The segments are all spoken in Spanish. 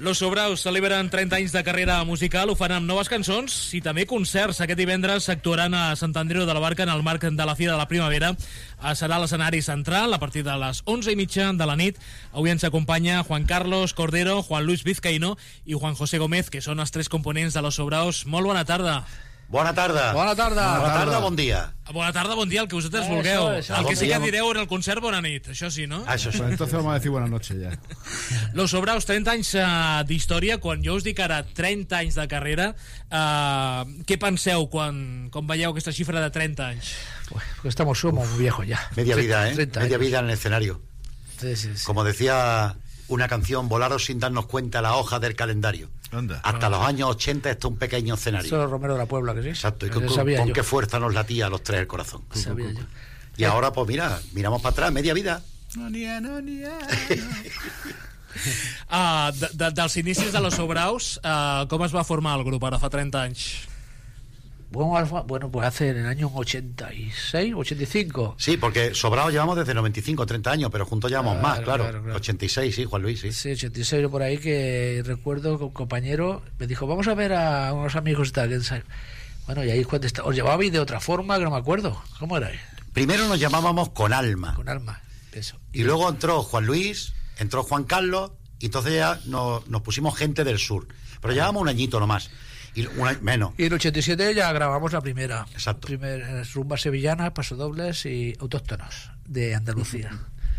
Los Sobraus celebren 30 anys de carrera musical, ho fan amb noves cançons i també concerts. Aquest divendres actuaran a Sant Andreu de la Barca en el marc de la Fira de la Primavera. Serà l'escenari central a partir de les 11:30 de la nit. Avui ens acompanya Juan Carlos Cordero, Juan Luis Vizcaíno i Juan José Gómez, que són els tres components de Los Sobraus. Molt bona tarda. Bona tarda. Bona tarda. Bona tarda, bon dia. Bona tarda, bon dia, el que vosaltres vulgueu. El que sí que direu en el concert, bona nit. Això sí, no? Això sí. Pues entonces vamos a decir buenas noches ya. Los Sobraus, 30 anys d'història. Quan jo us dic ara 30 anys de carrera, què penseu quan veieu aquesta xifra de 30 anys? Pues somos muy viejos ya. Media vida, ¿eh? Media vida en el escenario. Sí. Como decía una canción, volaros sin darnos cuenta la hoja del calendario. Anda. Hasta los años 80 esto es un pequeño escenario. Eso es Romero de la Puebla, que sí. Exacto. Y Eso con sabía yo. qué fuerza nos latía a los tres el corazón. Sabía yo. Y ahora, pues mira, miramos para atrás, media vida. Dels inicis de Los Sobraus, com es va formar el grup ara fa 30 anys? Bueno, pues hace en el año 86, 85. Sí, porque sobrados llevamos desde 95, 30 años, pero juntos llevamos más, claro. 86, sí, Juan Luis, sí. Sí, 86 por ahí, que recuerdo que un compañero me dijo, vamos a ver a unos amigos y tal. Bueno, y ahí cuando os llevabais de otra forma, que no me acuerdo. ¿Cómo era? Primero nos llamábamos Con Alma. Con Alma, eso. Y luego entró Juan Luis, entró Juan Carlos, y entonces ya nos pusimos Gente del Sur. Pero llevábamos un añito nomás. Y menos. Y en el 87 ya grabamos la primera. Exacto. Rumba sevillana, pasodobles y autóctonos de Andalucía.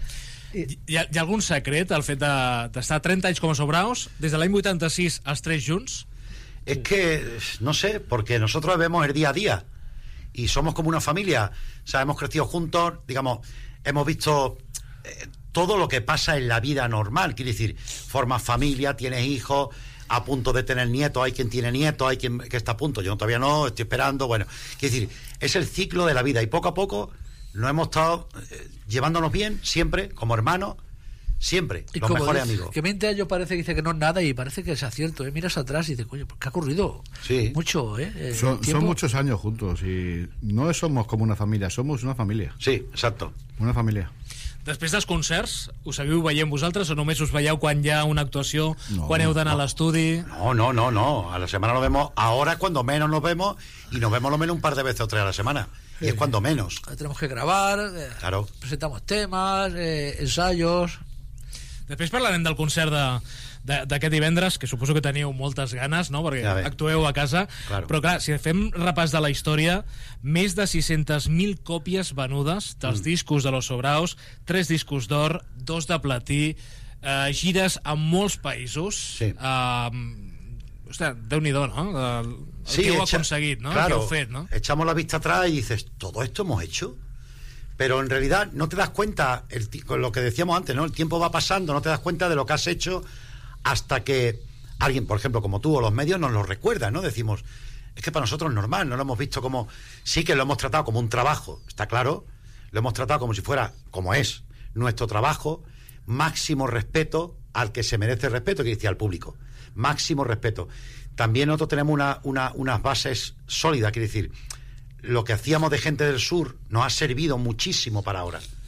Hi ha algun secret al fet d'estar 30 anys com a Sobraus, des de l'any 86 els tres junts? Es que, no sé, porque nosotros vemos el día a día y somos como una familia. O sea, hemos crecido juntos, digamos, hemos visto todo lo que pasa en la vida normal. Quiere decir, formas familia, tienes hijos, a punto de tener nietos, hay quien tiene nietos, hay quien que está a punto, yo todavía no, estoy esperando, bueno, quiere decir, es el ciclo de la vida y poco a poco nos hemos estado llevándonos bien, siempre, como hermanos, siempre, y los mejores amigos. Que 20 años parece que dice que no es nada y parece que es acierto, miras atrás y dices, coño, ¿qué ha ocurrido? Sí. Mucho, Son muchos años juntos y no somos como una familia, somos una familia. Sí, exacto. Una familia. Després dels concerts, us seguiu veient vosaltres o només us veieu quan hi ha una actuació, quan heu d'anar a l'estudi? No, a la semana nos vemos, ahora es cuando menos nos vemos y nos vemos lo menos un par de veces o tres a la semana, y es cuando menos. Tenemos que grabar, claro. Presentamos temas, ensayos. Després parlarem del concert d'aquest divendres, que suposo que teniu moltes ganes, no? Perquè actueu a casa, claro. Però clar, si fem repàs de la història, més de 600.000 còpies venudes dels discos de Los Sobraus, 3 discos d'or, 2 de platí, gires a molts països. Sí. Hòstia, Déu-n'hi-do, no? Sí, que heu aconseguit, no? Claro, el que heu fet, no? Echamos la vista atrás y dices, ¿todo esto hemos hecho? Pero en realidad no te das cuenta, con lo que decíamos antes, ¿no? El tiempo va pasando, no te das cuenta de lo que has hecho hasta que alguien, por ejemplo, como tú o los medios, nos lo recuerdan, ¿no? Decimos, es que para nosotros es normal, no lo hemos visto como... Sí que lo hemos tratado como un trabajo, está claro, lo hemos tratado como si fuera, como es, nuestro trabajo, máximo respeto al que se merece respeto, que decía al público, máximo respeto. También nosotros tenemos unas bases sólidas, quiere decir, lo que hacíamos de Gente del Sur nos ha servido muchísimo para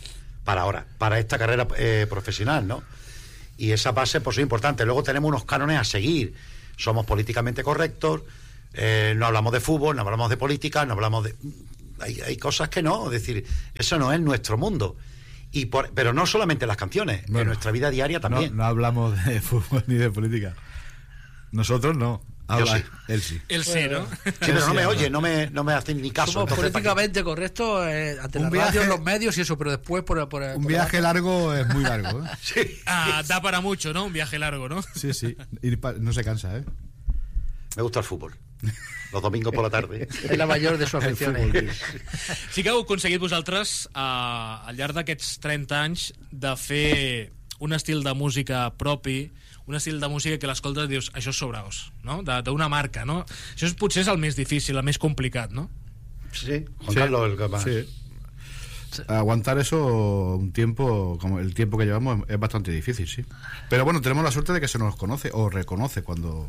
esta carrera profesional, ¿no? Y esa base pues es importante. Luego tenemos unos cánones a seguir, somos políticamente correctos, no hablamos de fútbol, no hablamos de política, no hablamos de... Hay cosas que no, es decir, eso no es nuestro mundo. Pero no solamente las canciones, bueno, en nuestra vida diaria también. No hablamos de fútbol ni de política. Nosotros no. Yo sí. Él sí. Él sí, ¿no? Sí, pero no me oye, no me hacen ni caso. Somos políticamente correctos ante la radio, los medios y eso, pero después por un viaje largo es muy largo, ¿eh? Sí. Da para mucho, ¿no? Un viaje largo, ¿no? Sí. Y no se cansa, ¿eh? Me gusta el fútbol. Los domingos por la tarde. És la major de sus aficiones. Sí que heu aconseguit vosaltres, al llarg d'aquests 30 anys, de fer un estil de música propi, un estil de música que l'escoltes i dius, això és Sobraus, no? D'una marca, no? Això potser és el més difícil, el més complicat, no? Sí, Juan Carlos, el que más. Sí. Aguantar eso un tiempo, como el tiempo que llevamos, es bastante difícil, sí. Pero bueno, tenemos la suerte de que se nos conoce o reconoce cuando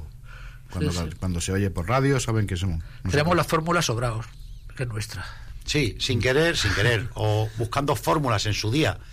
se oye por radio, saben que somos. Tenemos la fórmula Sobraos, que es nuestra. Sí, sin querer, o buscando fórmulas en su día.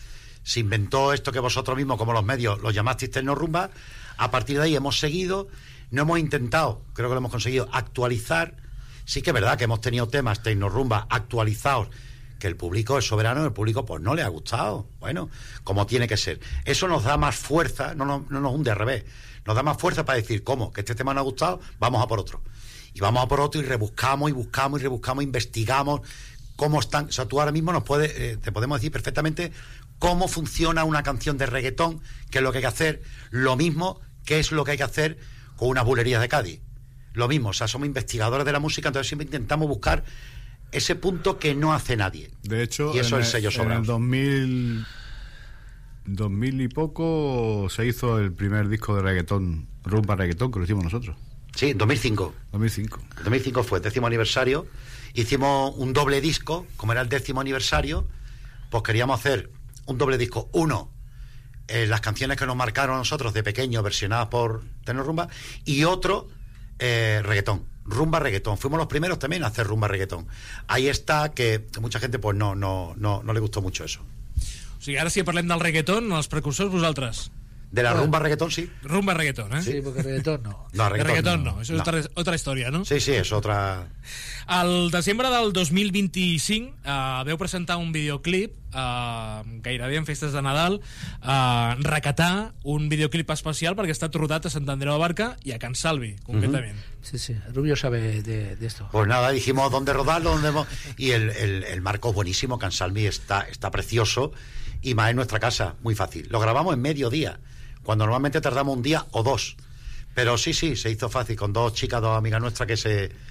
se inventó esto que vosotros mismos, como los medios, lo llamasteis tecnorrumba. A partir de ahí hemos seguido, no hemos intentado, creo que lo hemos conseguido, actualizar. Sí que es verdad que hemos tenido temas tecnorrumba actualizados, que el público es soberano, el público pues no le ha gustado. Bueno, como tiene que ser. Eso nos da más fuerza, no nos hunde al revés, nos da más fuerza para decir, ¿cómo? Que este tema no ha gustado, vamos a por otro. Y vamos a por otro y rebuscamos y buscamos y rebuscamos, investigamos cómo están. O sea, tú ahora mismo te podemos decir perfectamente cómo funciona una canción de reggaetón, qué es lo que hay que hacer, lo mismo que es lo que hay que hacer con unas bulerías de Cádiz. Lo mismo, o sea, somos investigadores de la música, entonces siempre intentamos buscar ese punto que no hace nadie. De hecho, y eso es el sello Sobraos. En el 2000 y poco se hizo el primer disco de reggaetón, rumba reggaetón, que lo hicimos nosotros. Sí, en 2005. 2005 fue el 10º aniversario. Hicimos un doble disco, como era el 10º aniversario, pues queríamos hacer un doble disco. Uno, las canciones que nos marcaron a nosotros de pequeños, versionadas por Tecnorrumba, y otro, reggaetón, rumba reggaetón. Fuimos los primeros también a hacer rumba reggaetón. Ahí está que mucha gente pues no le gustó mucho eso. O sigui, ara si parlem del reggaeton, els precursors vosaltres. De la rumba reggaetón, sí. Rumba reggaetón, ¿eh? Sí, porque reggaetón no. No, reggaetón no. Això és otra història, no? Sí, sí, és otra... Al desembre del 2025 veu presentar un videoclip gairebé en festes de Nadal, recatar un videoclip especial perquè està rodat a Sant Andreu de Barca i a Can Salvi, concretament. Sí, sí, Rubio sabe de esto. Pues nada, dijimos dónde rodarlo, y el marco es buenísimo. Can Salvi está precioso, y más en nuestra casa, muy fácil. Lo grabamos en mediodía, cuando normalmente tardamos un día o dos, pero sí, se hizo fácil, con dos chicas, dos amigas nuestras que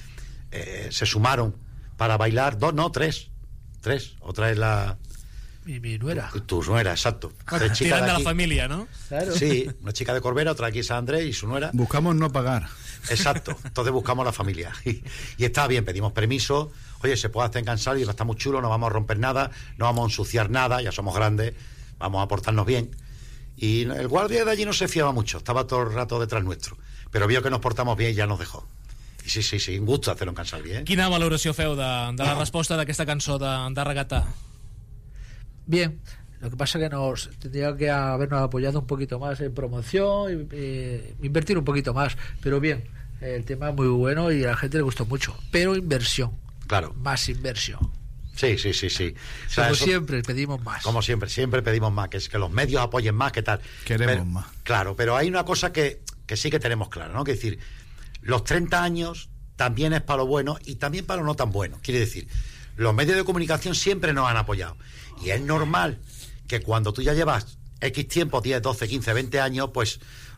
se sumaron para bailar. Tres. Otra es la... Mi nuera. Tu nuera, exacto. Tres chicas de la aquí. familia, ¿no? Claro. Sí, una chica de Corbera, otra aquí en San Andrés y su nuera. Buscamos no pagar. Exacto, entonces buscamos la familia. Y está bien, pedimos permiso. Oye, se puede hacer en Can Salvi, está muy chulo, no vamos a romper nada, no vamos a ensuciar nada, ya somos grandes, vamos a portarnos bien. Y el guardia de allí no se fiaba mucho, estaba todo el rato detrás nuestro, pero vio que nos portamos bien y ya nos dejó. Y sí, un gusto hacerlo en Can Salvi, ¿eh? Quina valoració feu de la resposta d'aquesta cançó de regatar? Bien, lo que pasa es que nos tendría que habernos apoyado un poquito más en promoción, invertir un poquito más, pero bien, el tema es muy bueno y a la gente le gustó mucho, pero inversión. Claro. Más inversión. Sí. O sea, como eso, siempre pedimos más. Como siempre pedimos más, que es que los medios apoyen más, que tal. Queremos más. Claro, pero hay una cosa que sí que tenemos clara, ¿no? Que decir, los 30 años también es para lo bueno y también para lo no tan bueno. Quiere decir, los medios de comunicación siempre nos han apoyado. Y es normal que cuando tú ya llevas X tiempo, 10, 12, 15, 20 años, pues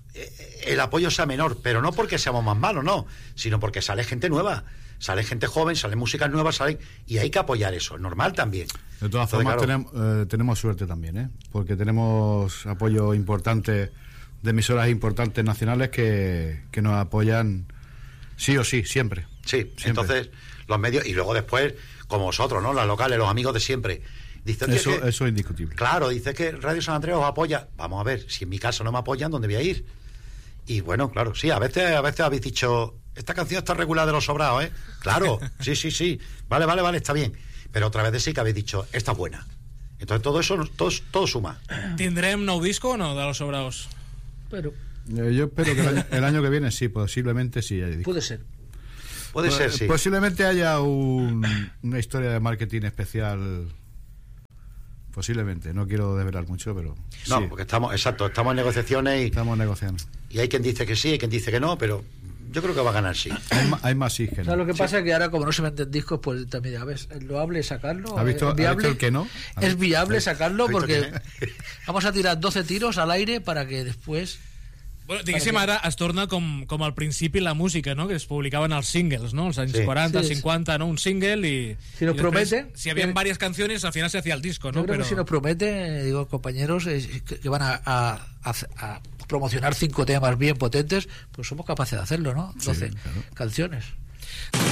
el apoyo sea menor, pero no porque seamos más malos, no, sino porque sale gente nueva, sale gente joven, sale músicas nuevas, y hay que apoyar eso, es normal también. De todas formas, claro, tenemos suerte también, ¿eh? Porque tenemos apoyo importante de emisoras importantes nacionales que nos apoyan sí o sí, siempre. Sí, siempre. Entonces los medios, y luego después, como vosotros, ¿no? Las locales, los amigos de siempre. Dice, eso es indiscutible. Claro, dice que Radio San Andrés os apoya. Vamos a ver, si en mi casa no me apoyan, ¿dónde voy a ir? Y bueno, claro, sí, a veces habéis dicho, esta canción está regular de Los Sobraos, ¿eh? Claro, sí. Vale, está bien. Pero otra vez sí que habéis dicho, esta es buena. Entonces todo eso, todo suma. ¿Tindrem nou disco o no de Los Sobraos? Pero yo espero que el año que viene sí, posiblemente sí haya disco. puede ser. Puede ser, sí. Posiblemente haya una historia de marketing especial. Posiblemente, no quiero desvelar mucho, pero no, sí. Porque estamos en negociaciones estamos negociando. Y hay quien dice que sí, hay quien dice que no, pero yo creo que va a ganar sí. Hay más sí que no. ¿Sabes lo que pasa? Es que ahora, como no se venden discos, pues también, a ver, es loable sacarlo. ¿Ha visto el que no? Es viable sacarlo porque que vamos a tirar 12 tiros al aire para que después... Bueno, diguéssim, ara es torna com al principi la música, no? Que es publicaven els singles, no? Els anys 40, 50, ¿no? Un single y... Si nos promete... Si había varias canciones, al final se hacía el disco, ¿no? Yo creo que si nos promete, digo, compañeros, que van a promocionar 5 temas bien potentes, pues somos capaces de hacerlo, ¿no? 12 canciones.